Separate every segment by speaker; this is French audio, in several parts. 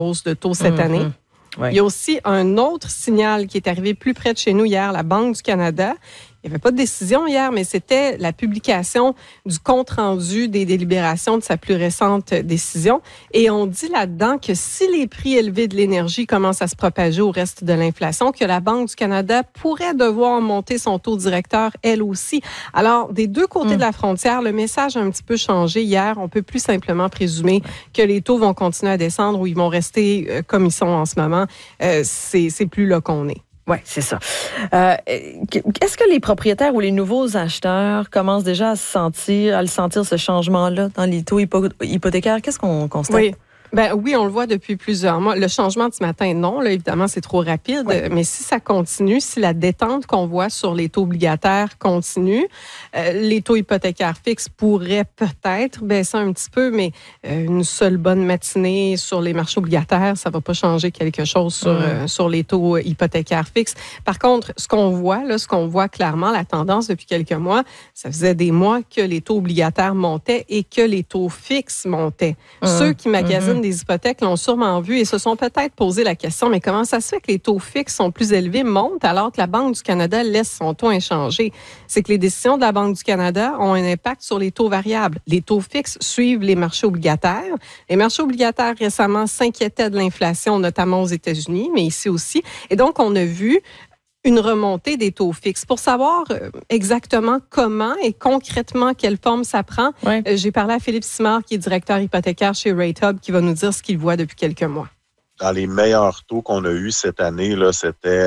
Speaker 1: hausse de taux cette année.
Speaker 2: Oui.
Speaker 1: Il y a aussi un autre signal qui est arrivé plus près de chez nous hier, la Banque du Canada. Il n'y avait pas de décision hier, mais c'était la publication du compte-rendu des délibérations de sa plus récente décision. Et on dit là-dedans que si les prix élevés de l'énergie commencent à se propager au reste de l'inflation, que la Banque du Canada pourrait devoir monter son taux directeur, elle aussi. Alors, des deux côtés de la frontière, le message a un petit peu changé hier. On peut plus simplement présumer que les taux vont continuer à descendre ou ils vont rester comme ils sont en ce moment. C'est plus là qu'on est.
Speaker 2: Oui, c'est ça. Est-ce que les propriétaires ou les nouveaux acheteurs commencent déjà à le sentir, ce changement-là dans les taux hypothécaires? Qu'est-ce qu'on constate?
Speaker 1: Oui, on le voit depuis plusieurs mois. Le changement de ce matin, non. Là, évidemment, c'est trop rapide. Oui. Mais si ça continue, si la détente qu'on voit sur les taux obligataires continue, les taux hypothécaires fixes pourraient peut-être baisser un petit peu, mais une seule bonne matinée sur les marchés obligataires, ça va pas changer quelque chose sur les taux hypothécaires fixes. Par contre, ce qu'on voit clairement, la tendance depuis quelques mois, ça faisait des mois que les taux obligataires montaient et que les taux fixes montaient. Ceux qui magasinent des hypothèques l'ont sûrement vu et se sont peut-être posé la question, mais comment ça se fait que les taux fixes sont plus élevés, montent, alors que la Banque du Canada laisse son taux inchangé? C'est que les décisions de la Banque du Canada ont un impact sur les taux variables. Les taux fixes suivent les marchés obligataires. Les marchés obligataires récemment s'inquiétaient de l'inflation, notamment aux États-Unis, mais ici aussi. Et donc, on a vu une remontée des taux fixes. Pour savoir exactement comment et concrètement quelle forme ça prend, j'ai parlé à Philippe Simard, qui est directeur hypothécaire chez Rate Hub, qui va nous dire ce qu'il voit depuis quelques mois.
Speaker 3: Dans les meilleurs taux qu'on a eus cette année, là, c'était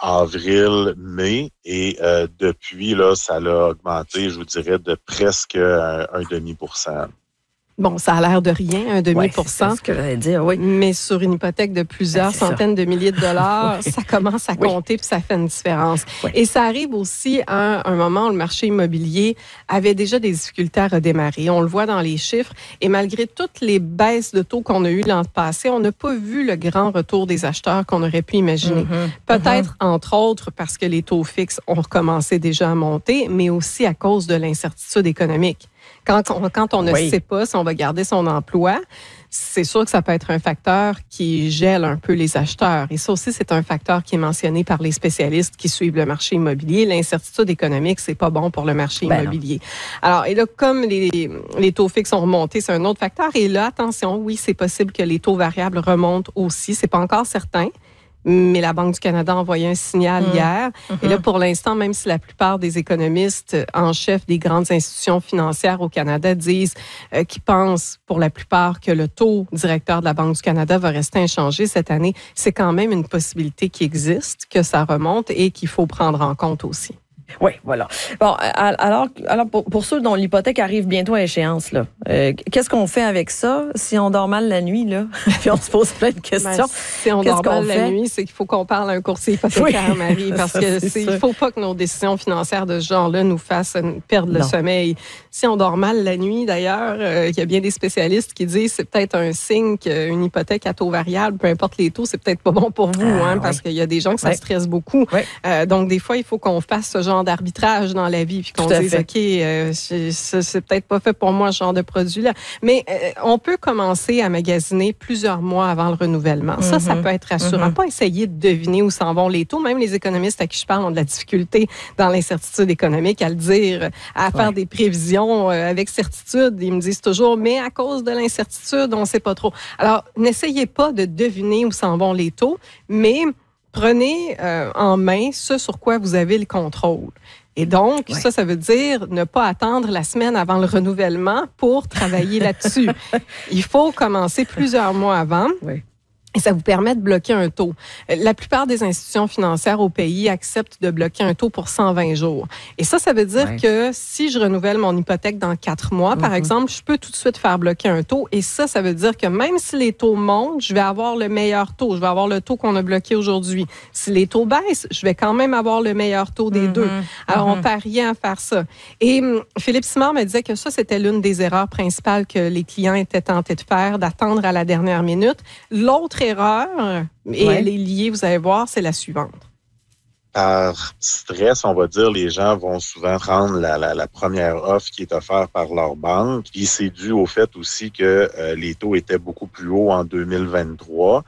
Speaker 3: avril, mai, et depuis, là, ça a augmenté, je vous dirais, de presque un demi%.
Speaker 1: Bon, ça a l'air de rien, un demi%.
Speaker 2: C'est ce que j'allais dire, oui.
Speaker 1: Mais sur une hypothèque de plusieurs centaines de milliers de dollars, ça commence à compter puis ça fait une différence. Et ça arrive aussi à un moment où le marché immobilier avait déjà des difficultés à redémarrer. On le voit dans les chiffres. Et malgré toutes les baisses de taux qu'on a eues l'an passé, on n'a pas vu le grand retour des acheteurs qu'on aurait pu imaginer. Peut-être, entre autres, parce que les taux fixes ont recommencé déjà à monter, mais aussi à cause de l'incertitude économique. Quand on ne sait pas si on va garder son emploi, c'est sûr que ça peut être un facteur qui gèle un peu les acheteurs. Et ça aussi, c'est un facteur qui est mentionné par les spécialistes qui suivent le marché immobilier. L'incertitude économique, c'est pas bon pour le marché immobilier. Alors, et là, comme les taux fixes ont remonté, c'est un autre facteur. Et là, attention, oui, c'est possible que les taux variables remontent aussi. C'est pas encore certain. Mais la Banque du Canada a envoyé un signal hier. Et là, pour l'instant, même si la plupart des économistes en chef des grandes institutions financières au Canada disent qu'ils pensent pour la plupart que le taux directeur de la Banque du Canada va rester inchangé cette année, c'est quand même une possibilité qui existe, que ça remonte et qu'il faut prendre en compte aussi.
Speaker 2: Oui, voilà. Bon, alors pour ceux dont l'hypothèque arrive bientôt à échéance, là, qu'est-ce qu'on fait avec ça si on dort mal la nuit, là? Puis on se pose plein de questions.
Speaker 1: Si on dort mal la nuit, c'est qu'il faut qu'on parle à un courtier hypothécaire, Marie, parce que il faut pas que nos décisions financières de ce genre-là nous fassent perdre le sommeil. Si on dort mal la nuit, d'ailleurs, il y a bien des spécialistes qui disent c'est peut-être un signe qu'une hypothèque à taux variable, peu importe les taux, c'est peut-être pas bon pour vous, parce qu'il y a des gens que ça stresse beaucoup. Donc, des fois, il faut qu'on fasse ce genre d'arbitrage dans la vie, puis qu'on dise, OK, c'est peut-être pas fait pour moi, ce genre de produit-là. Mais on peut commencer à magasiner plusieurs mois avant le renouvellement. Ça peut être rassurant. Pas essayer de deviner où s'en vont les taux. Même les économistes à qui je parle ont de la difficulté dans l'incertitude économique à le dire, à faire des prévisions avec certitude. Ils me disent toujours, mais à cause de l'incertitude, on sait pas trop. Alors, n'essayez pas de deviner où s'en vont les taux, mais prenez en main ce sur quoi vous avez le contrôle. Et donc, ça veut dire ne pas attendre la semaine avant le renouvellement pour travailler là-dessus. Il faut commencer plusieurs mois avant. Et ça vous permet de bloquer un taux. La plupart des institutions financières au pays acceptent de bloquer un taux pour 120 jours. Et ça veut dire que si je renouvelle mon hypothèque dans 4 mois, par exemple, je peux tout de suite faire bloquer un taux. Et ça veut dire que même si les taux montent, je vais avoir le meilleur taux. Je vais avoir le taux qu'on a bloqué aujourd'hui. Si les taux baissent, je vais quand même avoir le meilleur taux des deux. Alors, on parie à faire ça. Et Philippe Simard me disait que ça, c'était l'une des erreurs principales que les clients étaient tentés de faire, d'attendre à la dernière minute. L'autre erreur, et elle est liée, vous allez voir, c'est la suivante.
Speaker 3: par stress, on va dire, les gens vont souvent prendre la première offre qui est offerte par leur banque. Puis c'est dû au fait aussi que les taux étaient beaucoup plus hauts en 2023.